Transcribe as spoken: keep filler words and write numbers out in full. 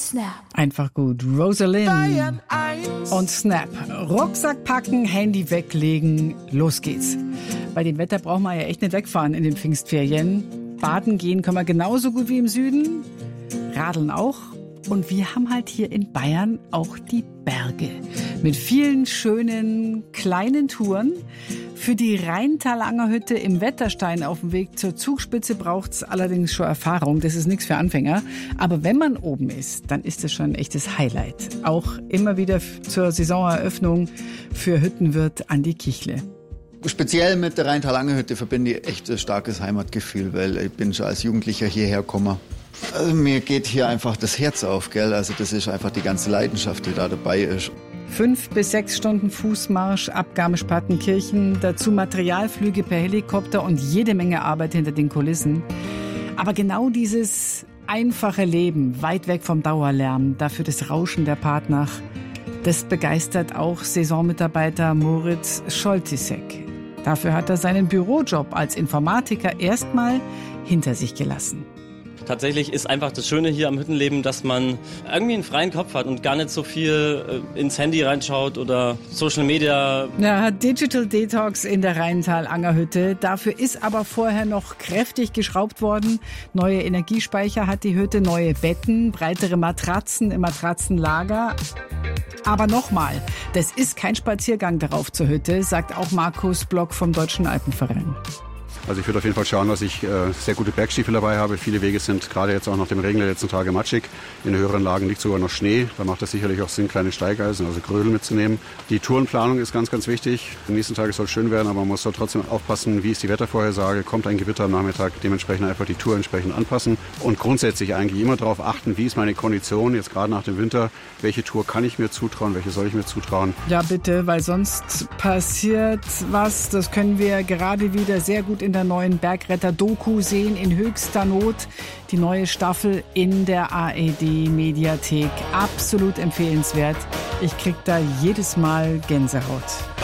Snap. Einfach gut. Rosalind und Snap. Rucksack packen, Handy weglegen, los geht's. Bei dem Wetter braucht man ja echt nicht wegfahren in den Pfingstferien. Baden gehen können wir genauso gut wie im Süden. Radeln auch. Und wir haben halt hier in Bayern auch die Berge. Mit vielen schönen kleinen Touren. Für die Rheintal-Angerhütte im Wetterstein auf dem Weg zur Zugspitze braucht's allerdings schon Erfahrung. Das ist nichts für Anfänger. Aber wenn man oben ist, dann ist das schon ein echtes Highlight. Auch immer wieder zur Saisoneröffnung für Hüttenwirt Andi Kichle. Speziell mit der Rheintal-Angerhütte verbinde ich echt ein starkes Heimatgefühl, weil ich bin schon als Jugendlicher hierher gekommen. Also mir geht hier einfach das Herz auf, gell? Also das ist einfach die ganze Leidenschaft, die da dabei ist. Fünf bis sechs Stunden Fußmarsch ab Garmisch-Partenkirchen, dazu Materialflüge per Helikopter und jede Menge Arbeit hinter den Kulissen. Aber genau dieses einfache Leben, weit weg vom Dauerlärm, dafür das Rauschen der Partnach, das begeistert auch Saisonmitarbeiter Moritz Scholtisek. Dafür hat er seinen Bürojob als Informatiker erstmal hinter sich gelassen. Tatsächlich ist einfach das Schöne hier am Hüttenleben, dass man irgendwie einen freien Kopf hat und gar nicht so viel ins Handy reinschaut oder Social Media. Ja, Digital Detox in der Rheintal-Angerhütte. Dafür ist aber vorher noch kräftig geschraubt worden. Neue Energiespeicher hat die Hütte, neue Betten, breitere Matratzen im Matratzenlager. Aber nochmal, das ist kein Spaziergang darauf zur Hütte, sagt auch Markus Block vom Deutschen Alpenverein. Also ich würde auf jeden Fall schauen, dass ich äh, sehr gute Bergstiefel dabei habe. Viele Wege sind gerade jetzt auch nach dem Regen der letzten Tage matschig. In höheren Lagen liegt sogar noch Schnee. Da macht es sicherlich auch Sinn, kleine Steigeisen, also Grödel mitzunehmen. Die Tourenplanung ist ganz, ganz wichtig. Am nächsten Tag soll es schön werden, aber man muss trotzdem aufpassen, wie ist die Wettervorhersage. Kommt ein Gewitter am Nachmittag, dementsprechend einfach die Tour entsprechend anpassen. Und grundsätzlich eigentlich immer darauf achten, wie ist meine Kondition jetzt gerade nach dem Winter. Welche Tour kann ich mir zutrauen, welche soll ich mir zutrauen? Ja bitte, weil sonst passiert was. Das können wir gerade wieder sehr gut in der neuen Bergretter-Doku sehen, in höchster Not. Die neue Staffel in der A R D-Mediathek. Absolut empfehlenswert. Ich krieg da jedes Mal Gänsehaut.